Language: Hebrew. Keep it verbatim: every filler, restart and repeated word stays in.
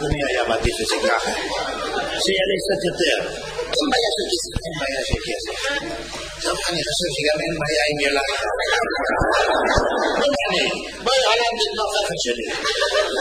אדוני היה מעדיף את זה ככה. שיהיה לי קצת יותר. אין בעיה של כסף. אין בעיה של כסף. טוב, אני חושב שגם אין בעיה עם ילד. לא מעניין. בואי עליו את נוכחת שלי.